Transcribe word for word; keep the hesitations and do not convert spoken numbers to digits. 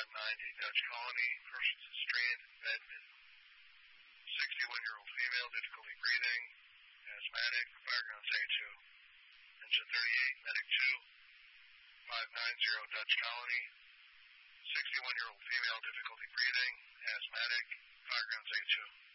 five ninety Dutch Colony, first Strand, Medman. sixty-one-year-old female, difficulty breathing, asthmatic, fire ground say two. Engine thirty-eight, medic two, five ninety Dutch Colony. sixty-one-year-old female, difficulty breathing, asthmatic, fire ground say two.